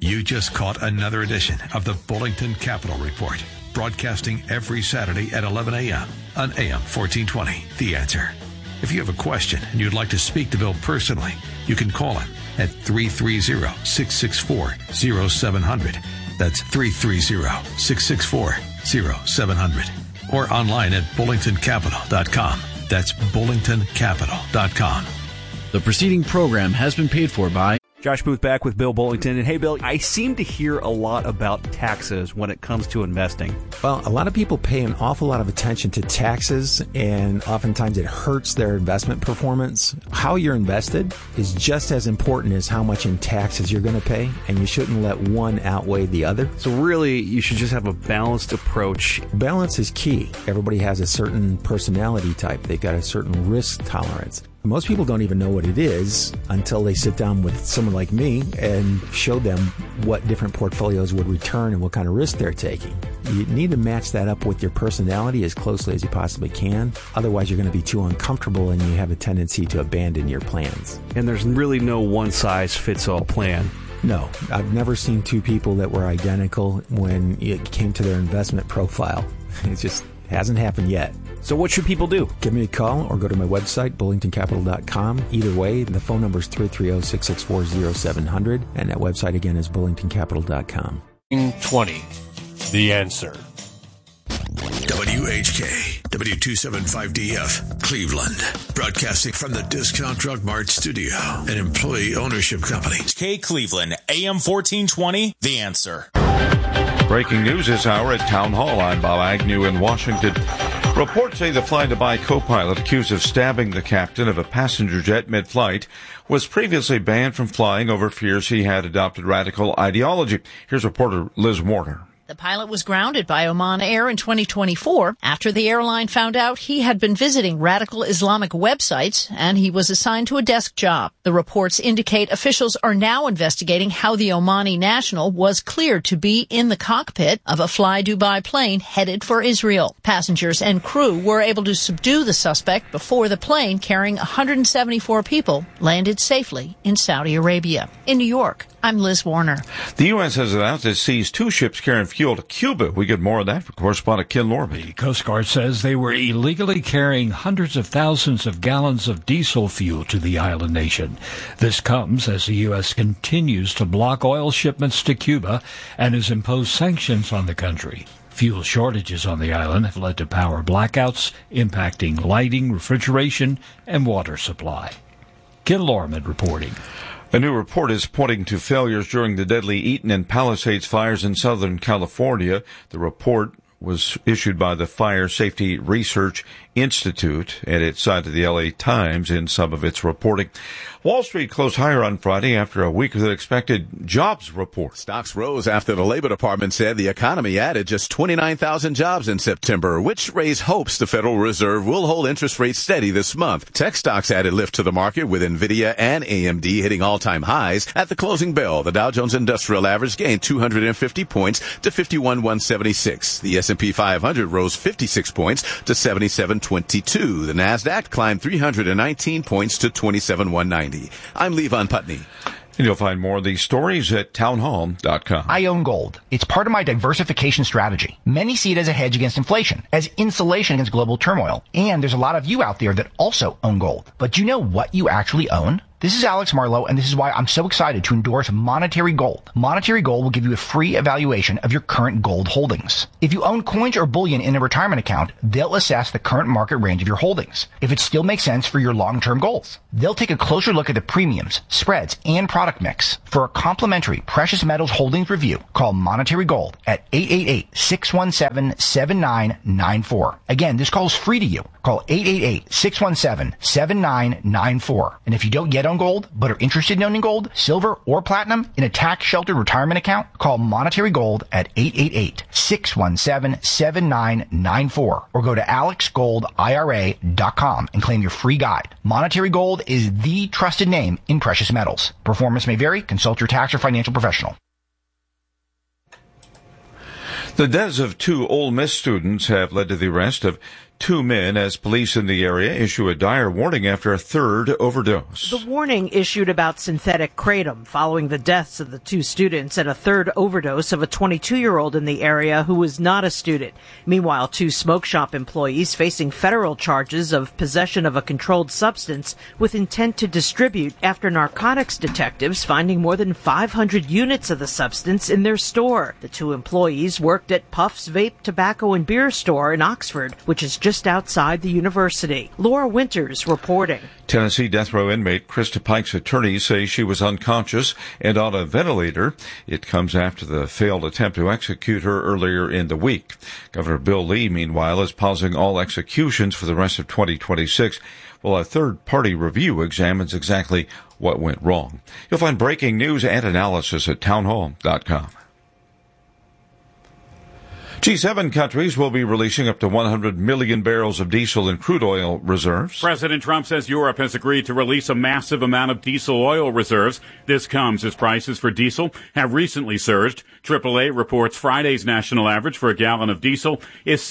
You just caught another edition of the Bullington Capital Report, broadcasting every Saturday at 11 a.m. on AM 1420, The Answer. If you have a question and you'd like to speak to Bill personally, you can call him at 330-664-0700. That's 330-664-0700. Or online at bullingtoncapital.com. That's bullingtoncapital.com. The preceding program has been paid for by Josh Booth back with Bill Bullington. And hey, Bill, I seem to hear a lot about taxes when it comes to investing. Well, a lot of people pay an awful lot of attention to taxes, and oftentimes it hurts their investment performance. How you're invested is just as important as how much in taxes you're going to pay, and you shouldn't let one outweigh the other. So really, you should just have a balanced approach. Balance is key. Everybody has a certain personality type. They've got a certain risk tolerance. Most people don't even know what it is until they sit down with someone like me and show them what different portfolios would return and what kind of risk they're taking. You need to match that up with your personality as closely as you possibly can. Otherwise, you're going to be too uncomfortable and you have a tendency to abandon your plans. And there's really no one-size-fits-all plan. No, I've never seen two people that were identical when it came to their investment profile. It just hasn't happened yet. So what should people do? Give me a call or go to my website, bullingtoncapital.com. Either way, the phone number is 330-664-0700, and that website again is bullingtoncapital.com. 20. The Answer. WHK, W275DF, Cleveland. Broadcasting from the Discount Drug Mart studio, an employee ownership company. K Cleveland, AM 1420, The Answer. Breaking news this hour at Town Hall. I'm Bob Agnew in Washington. Reports say the Fly-Dubai co-pilot accused of stabbing the captain of a passenger jet mid-flight was previously banned from flying over fears he had adopted radical ideology. Here's reporter Liz Warner. The pilot was grounded by Oman Air in 2024 after the airline found out he had been visiting radical Islamic websites, and he was assigned to a desk job. The reports indicate officials are now investigating how the Omani national was cleared to be in the cockpit of a Fly Dubai plane headed for Israel. Passengers and crew were able to subdue the suspect before the plane carrying 174 people landed safely in Saudi Arabia. In New York, I'm Liz Warner. The U.S. has announced it seized two ships carrying fuel to Cuba. We get more of that from correspondent Ken Lorby. The Coast Guard says they were illegally carrying hundreds of thousands of gallons of diesel fuel to the island nation. This comes as the U.S. continues to block oil shipments to Cuba and has imposed sanctions on the country. Fuel shortages on the island have led to power blackouts, impacting lighting, refrigeration, and water supply. Ken Lorman reporting. A new report is pointing to failures during the deadly Eaton and Palisades fires in Southern California. The report was issued by the Fire Safety Research Institute, and it cited the LA Times in some of its reporting. Wall Street closed higher on Friday after a weaker than expected jobs report. Stocks rose after the Labor Department said the economy added just 29,000 jobs in September, which raised hopes the Federal Reserve will hold interest rates steady this month. Tech stocks added lift to the market, with Nvidia and AMD hitting all-time highs. At the closing bell, the Dow Jones Industrial Average gained 250 points to 51,176. The S&P 500 rose 56 points to 77,22. The Nasdaq climbed 319 points to 27,190. I'm Levon Putney. And you'll find more of these stories at townhall.com. I own gold. It's part of my diversification strategy. Many see it as a hedge against inflation, as insulation against global turmoil. And there's a lot of you out there that also own gold. But do you know what you actually own? This is Alex Marlowe, and this is why I'm so excited to endorse Monetary Gold. Monetary Gold will give you a free evaluation of your current gold holdings. If you own coins or bullion in a retirement account, they'll assess the current market range of your holdings, if it still makes sense for your long-term goals. They'll take a closer look at the premiums, spreads, and product mix. For a complimentary precious metals holdings review, call Monetary Gold at 888-617-7994. Again, this call is free to you. Call 888-617-7994. And if you don't yet own gold, but are interested in owning gold, silver, or platinum in a tax-sheltered retirement account, call Monetary Gold at 888-617-7994 or go to alexgoldira.com and claim your free guide. Monetary Gold is the trusted name in precious metals. Performance may vary. Consult your tax or financial professional. The deaths of two Ole Miss students have led to the arrest of 2 men as police in the area issue a dire warning after a third overdose. The warning issued about synthetic kratom following the deaths of the 2 students and a third overdose of a 22-year-old in the area who was not a student. Meanwhile, 2 smoke shop employees facing federal charges of possession of a controlled substance with intent to distribute after narcotics detectives finding more than 500 units of the substance in their store. The 2 employees worked at Puff's Vape, Tobacco, and Beer store in Oxford, which is just outside the university. Laura Winters reporting. Tennessee death row inmate Krista Pike's attorneys say she was unconscious and on a ventilator. It comes after the failed attempt to execute her earlier in the week. Governor Bill Lee, meanwhile, is pausing all executions for the rest of 2026. Well, a third-party review examines exactly what went wrong. You'll find breaking news and analysis at townhall.com. G7 countries will be releasing up to 100 million barrels of diesel and crude oil reserves. President Trump says Europe has agreed to release a massive amount of diesel oil reserves. This comes as prices for diesel have recently surged. AAA reports Friday's national average for a gallon of diesel is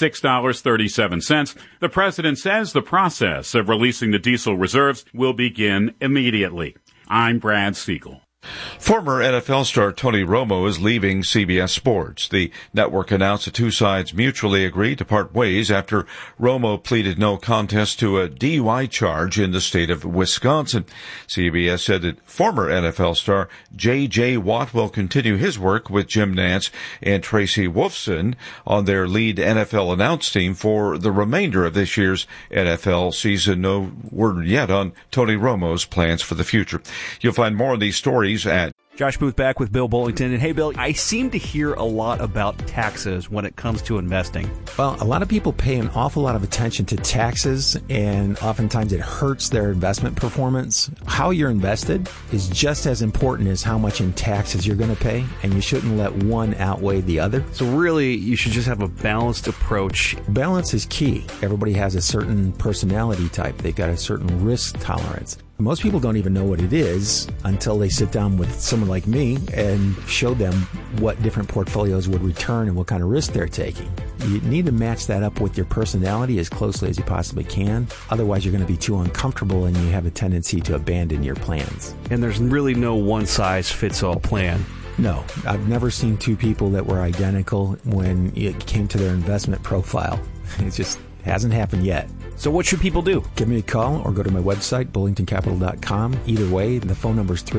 $6.37. The president says the process of releasing the diesel reserves will begin immediately. I'm Brad Siegel. Former NFL star Tony Romo is leaving CBS Sports. The network announced the 2 sides mutually agreed to part ways after Romo pleaded no contest to a DUI charge in the state of Wisconsin. CBS said that former NFL star J.J. Watt will continue his work with Jim Nantz and Tracy Wolfson on their lead NFL announce team for the remainder of this year's NFL season. No word yet on Tony Romo's plans for the future. You'll find more of these stories at Josh Booth back with Bill Bullington. And hey, Bill, I seem to hear a lot about taxes when it comes to investing. Well, a lot of people pay an awful lot of attention to taxes, and oftentimes it hurts their investment performance. How you're invested is just as important as how much in taxes you're going to pay, and you shouldn't let one outweigh the other. So really, you should just have a balanced approach. Balance is key. Everybody has a certain personality type. They've got a certain risk tolerance. Most people don't even know what it is until they sit down with someone like me and show them what different portfolios would return and what kind of risk they're taking. You need to match that up with your personality as closely as you possibly can. Otherwise, you're going to be too uncomfortable and you have a tendency to abandon your plans. And there's really no one-size-fits-all plan. No, I've never seen 2 people that were identical when it came to their investment profile. It just hasn't happened yet. So what should people do? Give me a call or go to my website, bullingtoncapital.com. Either way, the phone number is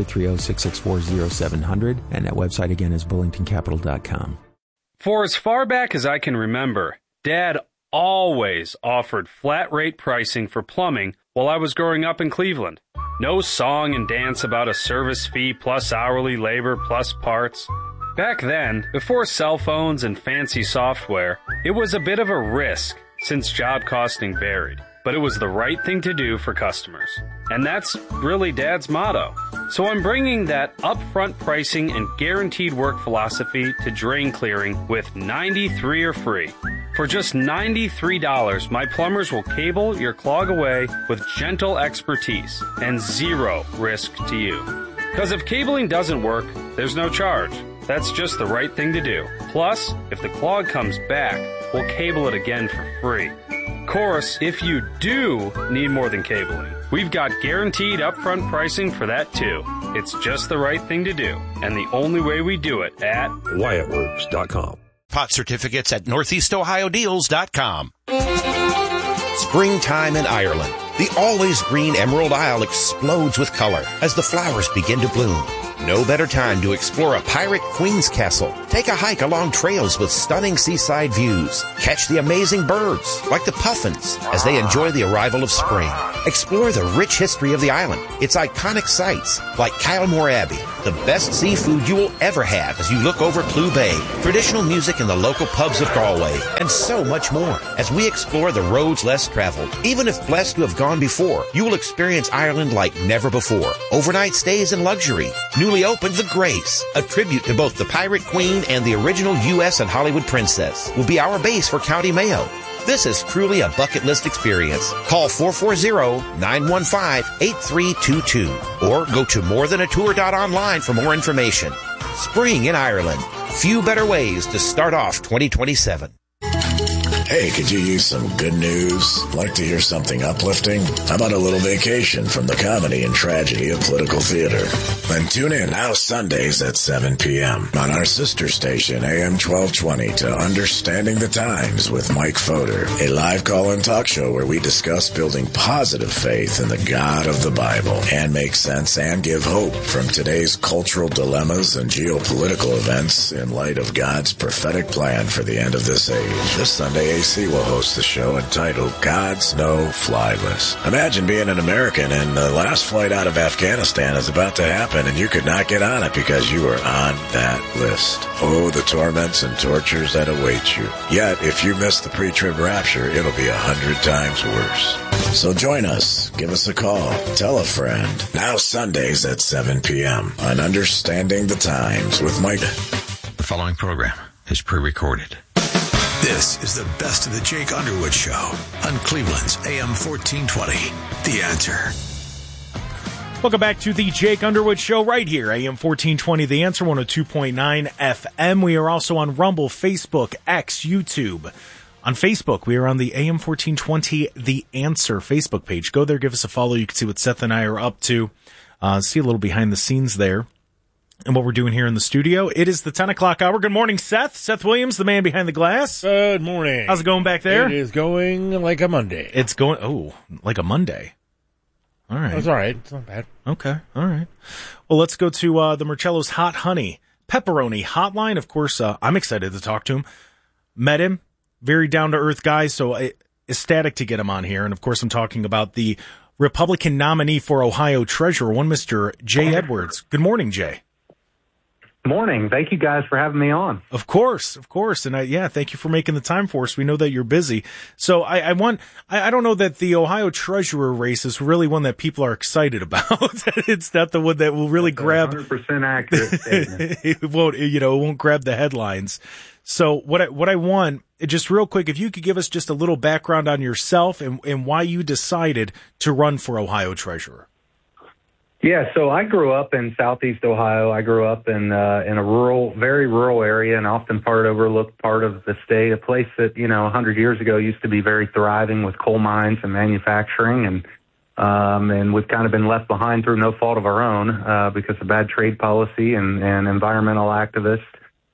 330-664-0700, and that website again is bullingtoncapital.com. For as far back as I can remember, Dad always offered flat rate pricing for plumbing while I was growing up in Cleveland. No song and dance about a service fee plus hourly labor plus parts. Back then, before cell phones and fancy software, it was a bit of a risk since job costing varied, but it was the right thing to do for customers. And that's really Dad's motto. So I'm bringing that upfront pricing and guaranteed work philosophy to drain clearing with 93 or free. For just $93, my plumbers will cable your clog away with gentle expertise and zero risk to you. Because if cabling doesn't work, there's no charge. That's just the right thing to do. Plus, if the clog comes back, we'll cable it again for free. Of course, if you do need more than cabling, we've got guaranteed upfront pricing for that too. It's just the right thing to do, and the only way we do it at WyattWorks.com. Pot certificates at NortheastOhioDeals.com. Springtime in Ireland. The always green Emerald Isle explodes with color as the flowers begin to bloom. No better time to explore a pirate queen's castle. Take a hike along trails with stunning seaside views. Catch the amazing birds, like the puffins, as they enjoy the arrival of spring. Explore the rich history of the island, its iconic sites, like Kylemore Abbey, the best seafood you will ever have as you look over Clew Bay, traditional music in the local pubs of Galway, and so much more. As we explore the roads less traveled, even if blessed to have gone before, you will experience Ireland like never before. Overnight stays in luxury. Newly opened The Grace, a tribute to both the Pirate Queen and the original U.S. and Hollywood princess, will be our base for County Mayo. This is truly a bucket list experience. Call 440-915-8322 or go to morethanatour.online for more information. Spring in Ireland. Few better ways to start off 2027. Hey, could you use some good news? Like to hear something uplifting? How about a little vacation from the comedy and tragedy of political theater? Then tune in now Sundays at 7 p.m. on our sister station, AM 1220, to Understanding the Times with Mike Fodor, a live call-in talk show where we discuss building positive faith in the God of the Bible and make sense and give hope from today's cultural dilemmas and geopolitical events in light of God's prophetic plan for the end of this age. This Sunday, AC will host the show entitled God's No-Fly List. Imagine being an American and the last flight out of Afghanistan is about to happen and you could not get on it because you were on that list. Oh, the torments and tortures that await you. Yet, if you miss the pre-trib rapture, it'll be 100 times worse. So join us. Give us a call. Tell a friend. Now Sundays at 7 p.m. on Understanding the Times with Mike. The following program is pre-recorded. This is the best of the Jake Underwood Show on Cleveland's AM 1420. The Answer. Welcome back to the Jake Underwood Show right here, AM 1420, The Answer, 102.9 FM. We are also on Rumble, Facebook, X, YouTube. On Facebook, we are on the AM 1420, The Answer Facebook page. Go there, give us a follow. You can see what Seth and I are up to. See a little behind the scenes there and what we're doing here in the studio. It is the 10 o'clock hour. Good morning, Seth. Seth Williams, the man behind the glass. Good morning. How's it going back there? It is going like a Monday. It's going, like a Monday. All right. That's all right. It's not bad. Okay. All right. Well, let's go to the Marcello's Hot Honey Pepperoni Hotline. Of course, I'm excited to talk to him. Met him. Very down-to-earth guy, so ecstatic to get him on here. And, of course, I'm talking about the Republican nominee for Ohio Treasurer, one Mr. Jay Edwards. Good morning, Jay. Morning. Thank you guys for having me on. Of course. And thank you for making the time for us. We know that you're busy. So I don't know that the Ohio Treasurer race is really one that people are excited about. It's not the one that will really grab 100% accurate statement. It won't grab the headlines. So what I want, just real quick, if you could give us just a little background on yourself and why you decided to run for Ohio Treasurer. Yeah, so I grew up in Southeast Ohio. I grew up in a very rural area, and often overlooked part of the state, a place that, 100 years ago used to be very thriving with coal mines and manufacturing, and we've kind of been left behind through no fault of our own because of bad trade policy and environmental activists.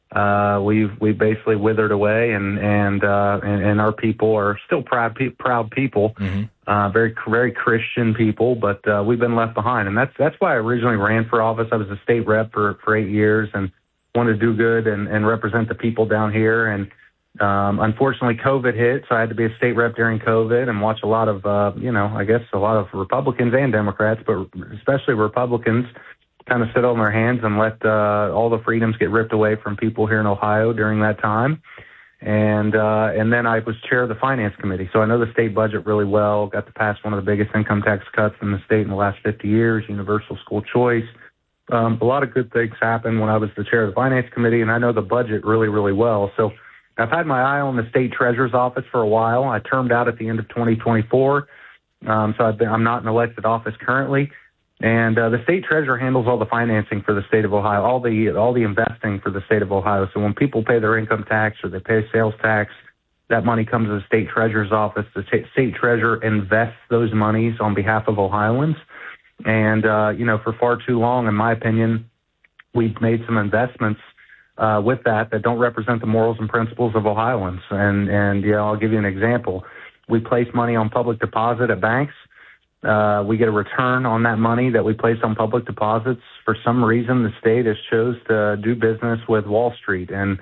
We've basically withered away, and our people are still proud people, very, very Christian people, but we've been left behind, and that's why I originally ran for office. I was a state rep for 8 years and wanted to do good and represent the people down here. And unfortunately, COVID hit, so I had to be a state rep during COVID and watch a lot of, I guess a lot of Republicans and Democrats, but especially Republicans, kind of sit on their hands and let all the freedoms get ripped away from people here in Ohio during that time. And then I was chair of the Finance Committee, so I know the state budget really well, got to pass one of the biggest income tax cuts in the state in the last 50 years, universal school choice. A lot of good things happened when I was the chair of the Finance Committee, and I know the budget really, really well. So I've had my eye on the state treasurer's office for a while. I termed out at the end of 2024, so I'm not in elected office currently. And the state treasurer handles all the financing for the state of Ohio, all the investing for the state of Ohio. So when people pay their income tax or they pay sales tax, that money comes to the state treasurer's office. The state treasurer invests those monies on behalf of Ohioans. And, for far too long, in my opinion, we've made some investments with that don't represent the morals and principles of Ohioans. And I'll give you an example. We place money on public deposit at banks. We get a return on that money that we place on public deposits. For some reason, the state has chose to do business with Wall Street and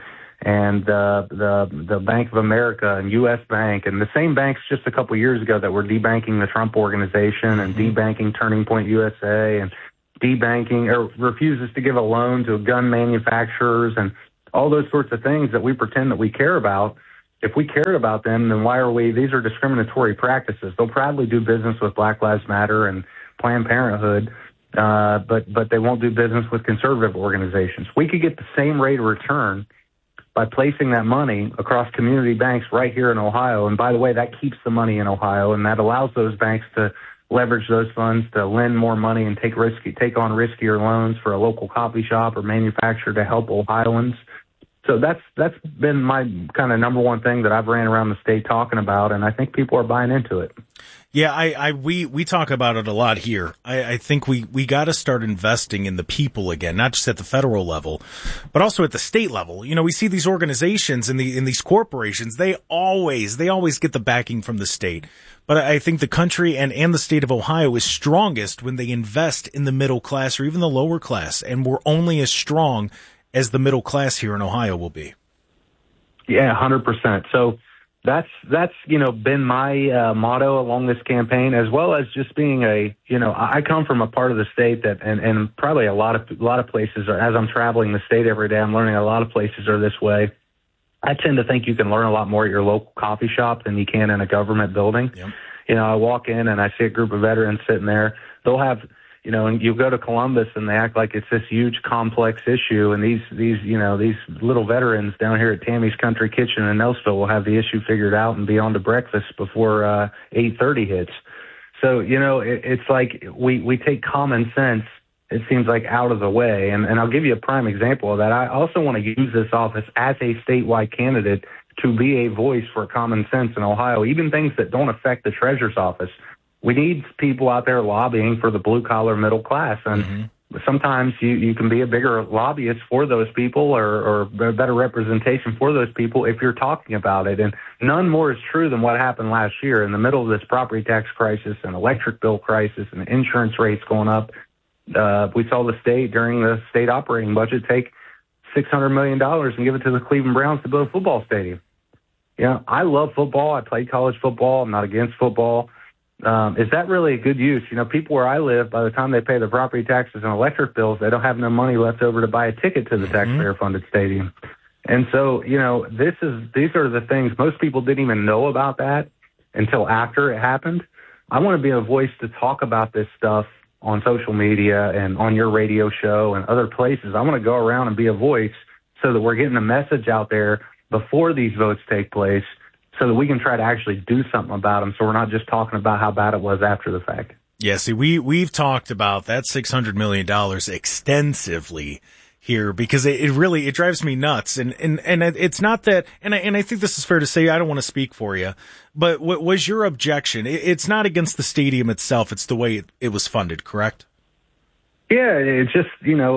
the Bank of America and U.S. Bank, and the same banks just a couple years ago that were debanking the Trump Organization and debanking Turning Point USA and debanking or refuses to give a loan to gun manufacturers and all those sorts of things that we pretend that we care about. If we cared about them, then why are we? These are discriminatory practices. They'll proudly do business with Black Lives Matter and Planned Parenthood, but they won't do business with conservative organizations. We could get the same rate of return by placing that money across community banks right here in Ohio. And by the way, that keeps the money in Ohio, and that allows those banks to leverage those funds to lend more money and take on riskier loans for a local coffee shop or manufacturer to help Ohioans. So that's been my kind of number one thing that I've ran around the state talking about, and I think people are buying into it. Yeah, we talk about it a lot here. I think we got to start investing in the people again, not just at the federal level, but also at the state level. You know, we see these organizations in these corporations, they always get the backing from the state. But I think the country and the state of Ohio is strongest when they invest in the middle class or even the lower class, and we're only as strong as the middle class here in Ohio will be. Yeah, 100%. So that's been my motto along this campaign, as well as just being I come from a part of the state that, and probably a lot of places are, as I'm traveling the state every day, I'm learning a lot of places are this way. I tend to think you can learn a lot more at your local coffee shop than you can in a government building. Yep. You know, I walk in and I see a group of veterans sitting there. They'll have, and you go to Columbus and they act like it's this huge complex issue. And these little veterans down here at Tammy's Country Kitchen in Nelsville will have the issue figured out and be on to breakfast before 8:30 hits. So, it's like we take common sense, it seems like, out of the way. And I'll give you a prime example of that. I also want to use this office as a statewide candidate to be a voice for common sense in Ohio, even things that don't affect the treasurer's office. We need people out there lobbying for the blue-collar middle class. And sometimes you can be a bigger lobbyist for those people or a better representation for those people if you're talking about it. And none more is true than what happened last year in the middle of this property tax crisis and electric bill crisis and insurance rates going up. We saw the state during the state operating budget take $600 million and give it to the Cleveland Browns to build a football stadium. I love football. I played college football. I'm not against football. Is that really a good use? People where I live, by the time they pay their property taxes and electric bills, they don't have no money left over to buy a ticket to the taxpayer-funded stadium. And so, these are the things most people didn't even know about that until after it happened. I want to be a voice to talk about this stuff on social media and on your radio show and other places. I want to go around and be a voice so that we're getting a message out there before these votes take place so that we can try to actually do something about them, so we're not just talking about how bad it was after the fact. Yeah, see, we've talked about that $600 million extensively here because it drives me nuts. And it's not that, and I think this is fair to say, I don't want to speak for you, but what was your objection? It's not against the stadium itself, it's the way it was funded, correct? Yeah, it's just,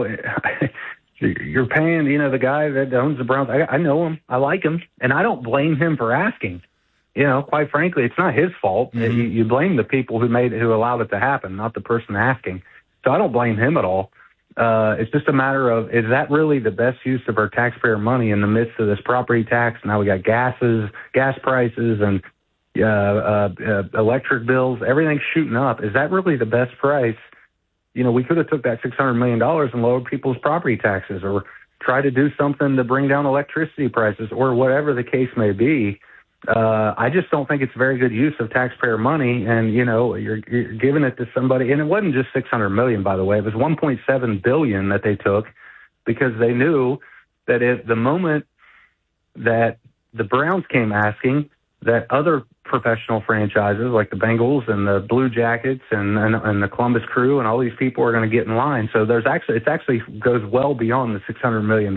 you're paying, the guy that owns the Browns. I know him. I like him. And I don't blame him for asking. Quite frankly, it's not his fault. You blame the people who allowed it to happen, not the person asking. So I don't blame him at all. It's just a matter of, is that really the best use of our taxpayer money in the midst of this property tax? Now we got gas prices and electric bills, everything's shooting up. Is that really the best price? We could have took that $600 million and lowered people's property taxes or try to do something to bring down electricity prices or whatever the case may be. I just don't think it's very good use of taxpayer money. And, you're giving it to somebody. And it wasn't just $600 million, by the way. It was $1.7 billion that they took because they knew that if the moment that the Browns came asking, that other professional franchises like the Bengals and the Blue Jackets and the Columbus Crew and all these people are going to get in line. So it actually goes well beyond the $600 million.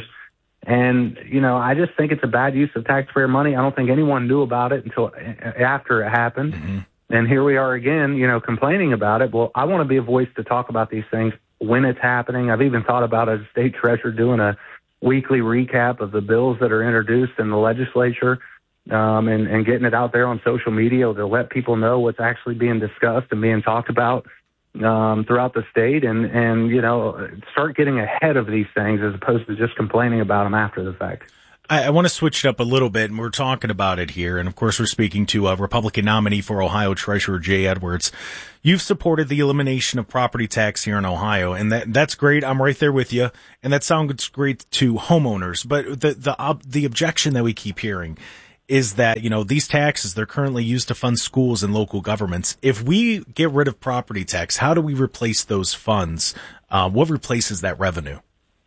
And, I just think it's a bad use of taxpayer money. I don't think anyone knew about it until after it happened. And here we are again, complaining about it. Well, I want to be a voice to talk about these things when it's happening. I've even thought about, as a state treasurer, doing a weekly recap of the bills that are introduced in the legislature. And getting it out there on social media to let people know what's actually being discussed and being talked about throughout the state and start getting ahead of these things as opposed to just complaining about them after the fact. I want to switch it up a little bit, and we're talking about it here. And, of course, we're speaking to a Republican nominee for Ohio Treasurer Jay Edwards. You've supported the elimination of property tax here in Ohio, and that's great. I'm right there with you, and that sounds great to homeowners. But the objection that we keep hearing is that, these taxes, they're currently used to fund schools and local governments. If we get rid of property tax, how do we replace those funds? What replaces that revenue?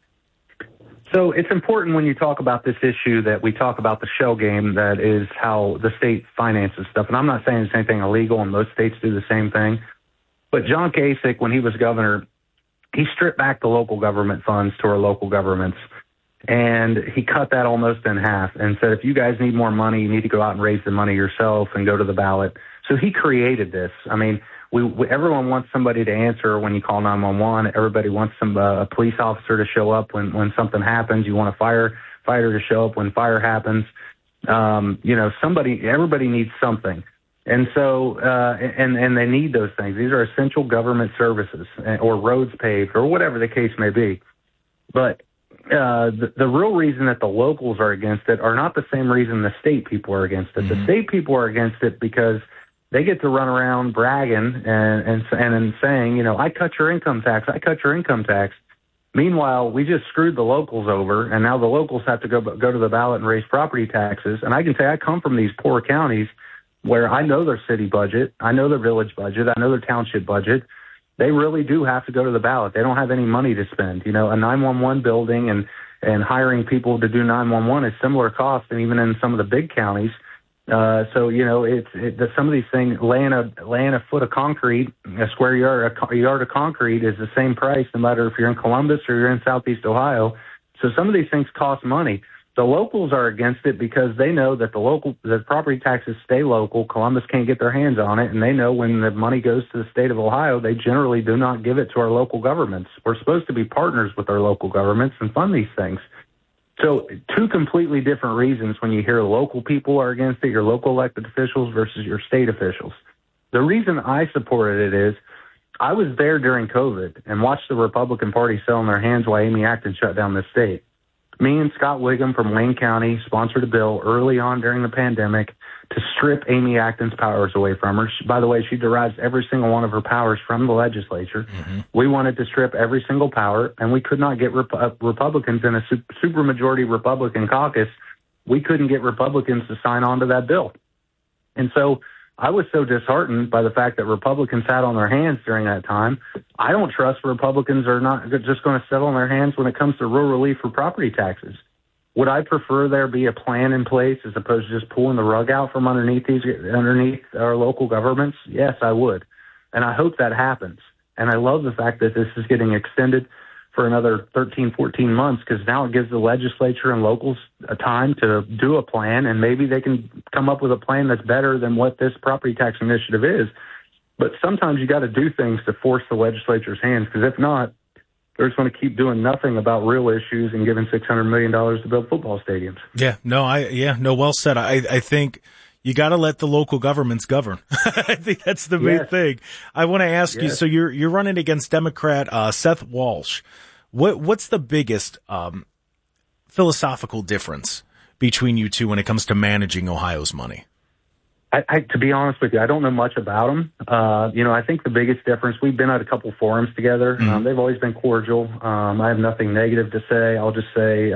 So it's important when you talk about this issue that we talk about the shell game that is how the state finances stuff. And I'm not saying it's anything illegal, and most states do the same thing. But John Kasich, when he was governor, he stripped back the local government funds to our local governments. And he cut that almost in half and said, if you guys need more money, you need to go out and raise the money yourself and go to the ballot. So he created this. I mean, everyone wants somebody to answer when you call 911. Everybody wants a police officer to show up when something happens. You want a firefighter to show up when fire happens. Everybody needs something. And so, and they need those things. These are essential government services, or roads paved, or whatever the case may be. But the real reason that the locals are against it are not the same reason the state people are against it. The state people are against it because they get to run around bragging and saying, I cut your income tax. I cut your income tax. Meanwhile, we just screwed the locals over, and now the locals have to go to the ballot and raise property taxes. And I can say I come from these poor counties where I know their city budget, I know their village budget, I know their township budget. They really do have to go to the ballot. They don't have any money to spend. A 911 building and hiring people to do 911 is similar cost, and even in some of the big counties. Some of these things, laying a foot of concrete, a square yard, a yard of concrete is the same price no matter if you're in Columbus or you're in Southeast Ohio. So some of these things cost money. The locals are against it because they know that the property taxes stay local. Columbus can't get their hands on it, and they know when the money goes to the state of Ohio, they generally do not give it to our local governments. We're supposed to be partners with our local governments and fund these things. So two completely different reasons when you hear local people are against it, your local elected officials versus your state officials. The reason I supported it is I was there during COVID and watched the Republican Party sell in their hands while Amy Acton shut down the state. Me and Scott Wiggum from Wayne County sponsored a bill early on during the pandemic to strip Amy Acton's powers away from her. By the way, she derives every single one of her powers from the legislature. Mm-hmm. We wanted to strip every single power, and we could not get Republicans in a supermajority Republican caucus. We couldn't get Republicans to sign on to that bill. And so I was so disheartened by the fact that Republicans sat on their hands during that time. I don't trust Republicans are not just going to settle on their hands when it comes to rural relief for property taxes. Would I prefer there be a plan in place as opposed to just pulling the rug out from underneath our local governments? Yes, I would. And I hope that happens. And I love the fact that this is getting extended for another 13, 14 months, because now it gives the legislature and locals a time to do a plan, and maybe they can come up with a plan that's better than what this property tax initiative is. But sometimes you got to do things to force the legislature's hands, because if not, they're just going to keep doing nothing about real issues and giving $600 million to build football stadiums. Well said. I think you got to let the local governments govern. I think that's the big thing. I want to ask you, so you're running against Democrat Seth Walsh. What's the biggest philosophical difference between you two when it comes to managing Ohio's money? To be honest with you, I don't know much about them. I think the biggest difference, we've been at a couple forums together. Mm-hmm. They've always been cordial. I have nothing negative to say. I'll just say,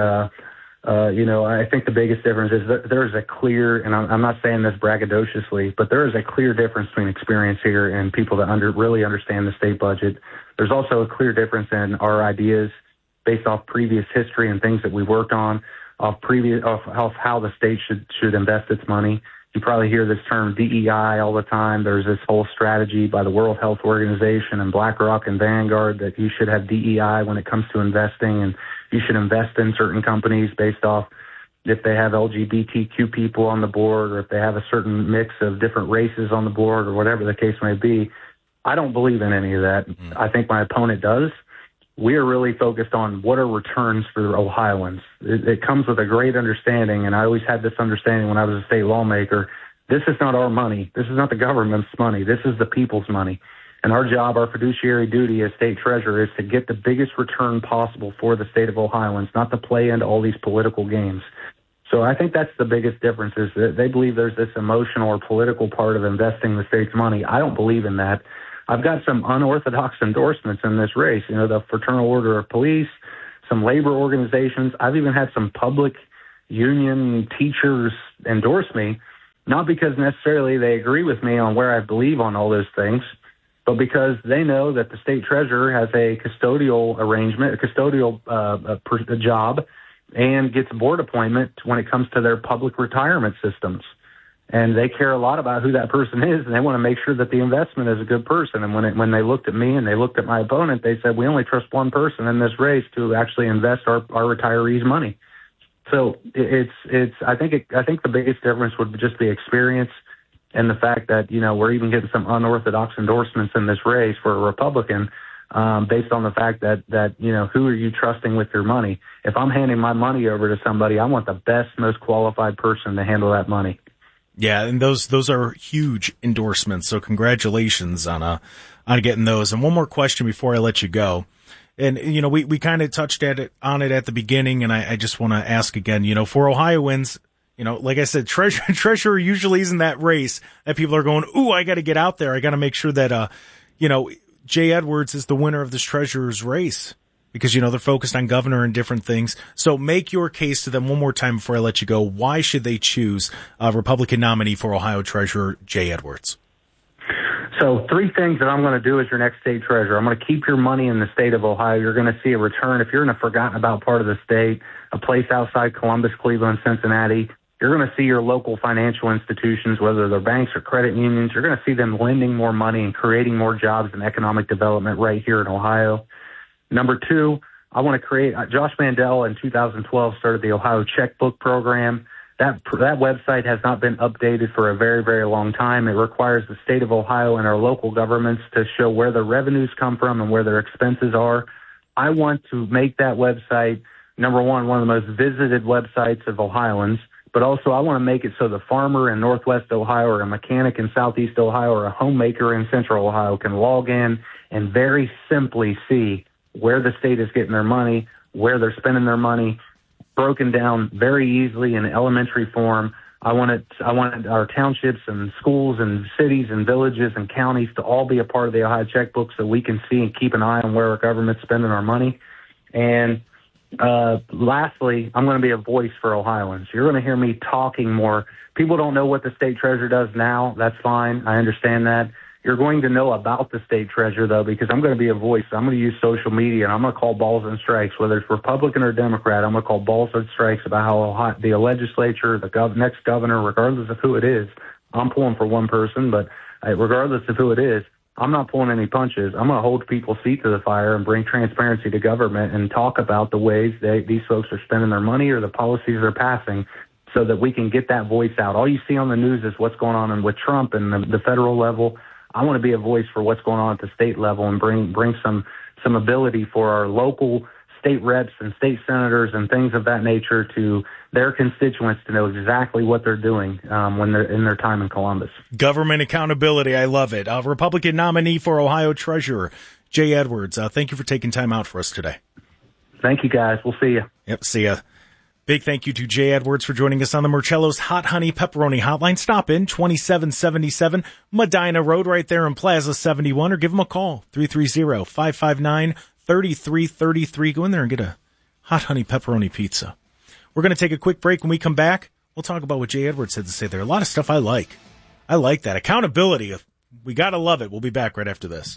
I think the biggest difference is that there's a clear, and I'm not saying this braggadociously, but there is a clear difference between experience here and people that really understand the state budget. There's also a clear difference in our ideas based off previous history and things that we worked on, off how the state should invest its money. You probably hear this term DEI all the time. There's this whole strategy by the World Health Organization and BlackRock and Vanguard that you should have DEI when it comes to investing, and you should invest in certain companies based off if they have LGBTQ people on the board or if they have a certain mix of different races on the board or whatever the case may be. I don't believe in any of that. Mm-hmm. I think my opponent does. We are really focused on what are returns for Ohioans. It comes with a great understanding, and I always had this understanding when I was a state lawmaker. This is not our money. This is not the government's money. This is the people's money. And our job, our fiduciary duty as state treasurer, is to get the biggest return possible for the state of Ohioans, not to play into all these political games. So I think that's the biggest difference, is that they believe there's this emotional or political part of investing the state's money. I don't believe in that. I've got some unorthodox endorsements in this race, the Fraternal Order of Police, some labor organizations. I've even had some public union teachers endorse me, not because necessarily they agree with me on where I believe on all those things, but because they know that the state treasurer has a custodial arrangement, a custodial job, and gets a board appointment when it comes to their public retirement systems. And they care a lot about who that person is, and they want to make sure that the investment is a good person. And when they looked at me and they looked at my opponent, they said, we only trust one person in this race to actually invest our retirees' money. So I think the biggest difference would just be experience and the fact that, we're even getting some unorthodox endorsements in this race for a Republican, based on the fact that who are you trusting with your money? If I'm handing my money over to somebody, I want the best, most qualified person to handle that money. Yeah, and those are huge endorsements. So congratulations on getting those. And one more question before I let you go. And we kind of touched on it at the beginning, and I just want to ask again. For Ohioans, like I said, treasurer usually isn't that race that people are going, ooh, I got to get out there. I got to make sure that Jay Edwards is the winner of this treasurer's race. Because, they're focused on governor and different things. So make your case to them one more time before I let you go. Why should they choose a Republican nominee for Ohio Treasurer Jay Edwards? So 3 things that I'm going to do as your next state treasurer. I'm going to keep your money in the state of Ohio. You're going to see a return. If you're in a forgotten about part of the state, a place outside Columbus, Cleveland, Cincinnati, you're going to see your local financial institutions, whether they're banks or credit unions, you're going to see them lending more money and creating more jobs and economic development right here in Ohio. Number 2, I want to create, Josh Mandel in 2012 started the Ohio Checkbook Program. That website has not been updated for a very, very long time. It requires the state of Ohio and our local governments to show where their revenues come from and where their expenses are. I want to make that website, number one of the most visited websites of Ohioans, but also I want to make it so the farmer in Northwest Ohio or a mechanic in Southeast Ohio or a homemaker in Central Ohio can log in and very simply see where the state is getting their money, where they're spending their money, broken down very easily in elementary form. I wanted our townships and schools and cities and villages and counties to all be a part of the Ohio Checkbook so we can see and keep an eye on where our government's spending our money. And lastly, I'm going to be a voice for Ohioans. You're going to hear me talking more. People don't know what the state treasurer does now. That's fine. I understand that. You're going to know about the state treasurer, though, because I'm going to be a voice. I'm going to use social media, and I'm going to call balls and strikes, whether it's Republican or Democrat. I'm going to call balls and strikes about how the legislature, the next governor, regardless of who it is, I'm pulling for one person, but regardless of who it is, I'm not pulling any punches. I'm going to hold people's feet to the fire and bring transparency to government and talk about the ways these folks are spending their money or the policies they're passing so that we can get that voice out. All you see on the news is what's going on with Trump and the federal level. I want to be a voice for what's going on at the state level and bring some ability for our local state reps and state senators and things of that nature to their constituents to know exactly what they're doing when they're in their time in Columbus. Government accountability. I love it. Republican nominee for Ohio Treasurer, Jay Edwards. Thank you for taking time out for us today. Thank you, guys. We'll see you. Yep, see ya. Big thank you to Jay Edwards for joining us on the Murcello's Hot Honey Pepperoni Hotline. Stop in 2777 Medina Road right there in Plaza 71 or give them a call, 330-559-3333. Go in there and get a Hot Honey Pepperoni Pizza. We're going to take a quick break. When we come back, we'll talk about what Jay Edwards had to say there. A lot of stuff I like. I like that. Accountability. We got to love it. We'll be back right after this.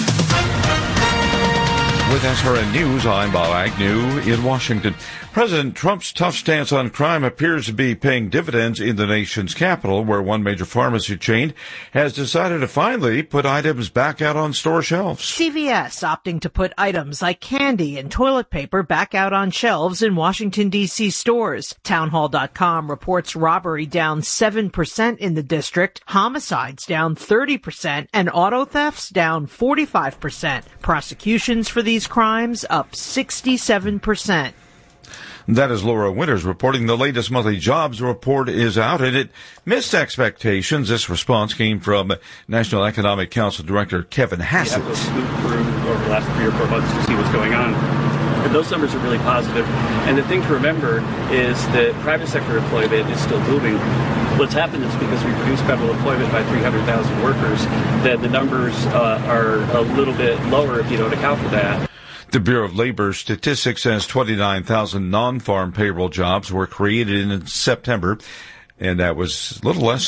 With SRN News, I'm Bob Agnew in Washington. President Trump's tough stance on crime appears to be paying dividends in the nation's capital, where one major pharmacy chain has decided to finally put items back out on store shelves. CVS opting to put items like candy and toilet paper back out on shelves in Washington, D.C. stores. Townhall.com reports robbery down 7% in the district, homicides down 30%, and auto thefts down 45%. Prosecutions for these crimes up 67%. That is Laura Winters reporting. The latest monthly jobs report is out, and it missed expectations. This response came from National Economic Council Director Kevin Hassett. We have to move through over the last 3 or 4 months to see what's going on. But those numbers are really positive. And the thing to remember is that private sector employment is still booming. What's happened is because we reduced federal employment by 300,000 workers, that the numbers are a little bit lower if you don't account for that. The Bureau of Labor Statistics says 29,000 non-farm payroll jobs were created in September, and that was a little less